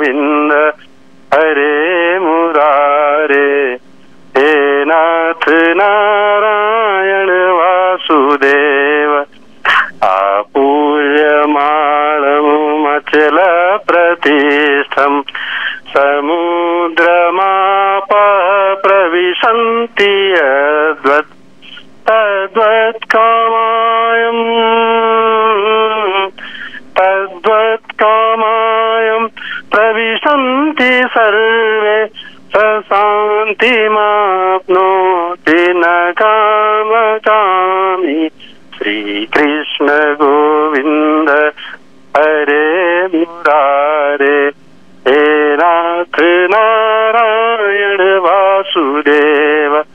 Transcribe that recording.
गोविंद हरे मुरारे, हे नाथ नारायण वासुदेव, आपूर्यमाणमचल प्रतिष्ठम् समुद्रमापः प्रविशन्ति यद्वत् तद्वत्कामायं प्रविशन्ति सर्वे, स शान्तिमाप्नोति न कामकामी। श्रीकृष्ण गोविंद हरे मुरारे, हे नाथ नारायण वासुदेव,